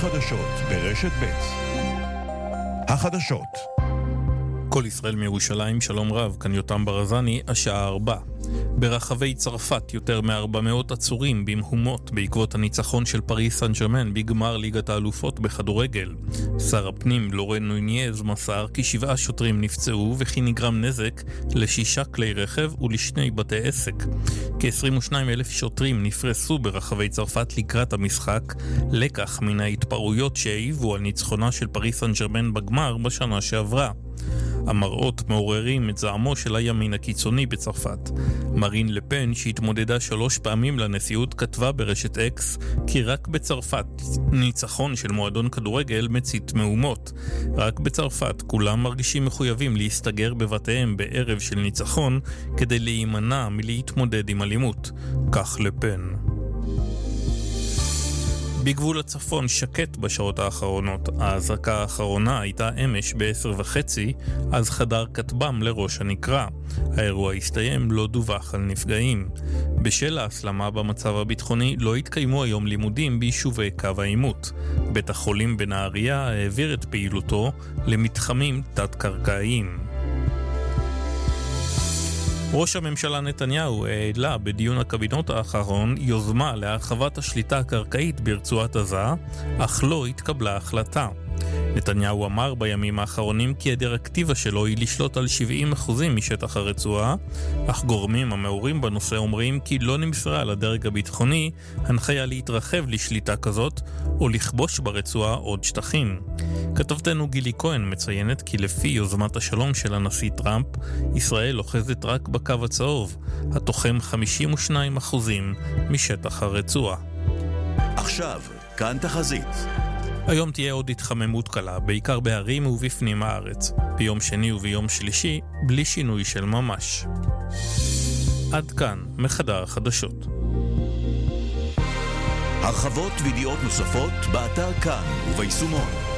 החדשות ברשת ב'. החדשות. כל ישראל מירושלים, שלום רב, כאן יותם ברזני, השעה 4. ברחבי צרפת יותר מ-400 עצורים במהומות בעקבות הניצחון של פריס סן ז'רמן בגמר ליגת האלופות בכדורגל. שר הפנים לורן נוניאז מסר כי 7 שוטרים נפצעו וכי נגרם נזק ל6 כלי רכב ול2 בתי עסק. כ-22,000 שוטרים נפרסו ברחבי צרפת לקראת המשחק, לקח מן ההתפרעויות שהעיבו על ניצחונה של פריס סן ז'רמן בגמר בשנה שעברה. המראות מעוררים את זעמו של הימין הקיצוני בצרפת. מרין לפן, שהתמודדה 3 פעמים לנשיאות, כתבה ברשת אקס כי רק בצרפת ניצחון של מועדון כדורגל מצית מהומות. רק בצרפת כולם מרגישים מחויבים להסתגר בבתיהם בערב של ניצחון כדי להימנע מלהתמודד עם אלימות. כך לפן. בגבול הצפון שקט בשעות האחרונות. ההזרקה האחרונה הייתה אמש ב-10:30, אז חדר כתב"ם לראש הנקרה. האירוע הסתיים, לא דווח על נפגעים. בשל ההסלמה במצב הביטחוני לא התקיימו היום לימודים ביישובי קו העימות. בית החולים בנהריה העביר את פעילותו למתחמים תת-קרקעיים. ראש הממשלה נתניהו העלה בדיון הקבינט האחרון יוזמה להרחבת השליטה הקרקעית ברצועת עזה, אך לא התקבלה החלטה. נתניהו אמר בימים האחרונים כי הדירקטיבה שלו היא לשלוט על 70% משטח הרצועה, אך גורמים המעורים בנושא אומרים כי לא נמסרה לדרג הביטחוני הנחיה להתרחב לשליטה כזאת או לכבוש ברצועה עוד שטחים. כתבתנו גילי כהן מציינת כי לפי יוזמת השלום של הנשיא טראמפ, ישראל אוחזת רק בקו הצהוב, התוחם 52% משטח הרצועה. עכשיו, כאן תחזית. היום תהיה עוד התחממות קלה, בעיקר בערים ובפנים הארץ. ביום שני וביום שלישי, בלי שינוי של ממש. עד כאן, מחדר החדשות. הרחבות וידיעות נוספות באתר כאן וביישומון.